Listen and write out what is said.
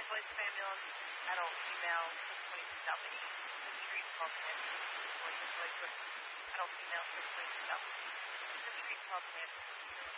voice by a male, adult female, 622W. Century 12 minutes. Voice by adult female, 622W. Century 12 minutes.